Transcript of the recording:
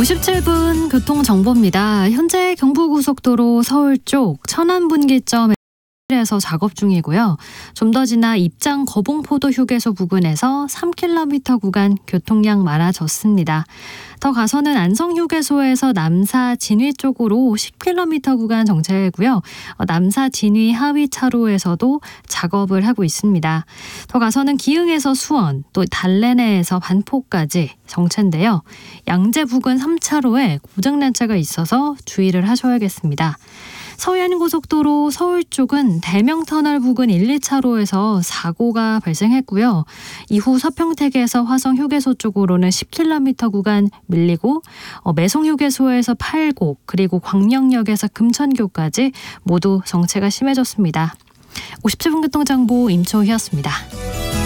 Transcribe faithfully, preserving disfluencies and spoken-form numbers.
오십칠 분 교통정보입니다. 현재 경부고속도로 서울 쪽 천안분기점 에서 작업 중이고요. 좀 더 지나 입장 거봉포도 휴게소 부근에서 삼 킬로미터 구간 교통량 많아졌습니다. 더 가서는 안성휴게소에서 남사 진위 쪽으로 십 킬로미터 구간 정체고요. 남사 진위 하위 차로에서도 작업을 하고 있습니다. 더 가서는 기흥에서 수원, 또 달래내에서 반포까지 정체인데요. 양재 부근 삼 차로에 고장난 차가 있어서 주의를 하셔야겠습니다. 서해안고속도로 서울 쪽은 대명터널 부근 일, 이 차로에서 사고가 발생했고요. 이후 서평택에서 화성휴게소 쪽으로는 십 킬로미터 구간 밀리고 어, 매송휴게소에서 팔곡 그리고 광명역에서 금천교까지 모두 정체가 심해졌습니다. 오십칠 분 교통정보 임초희였습니다.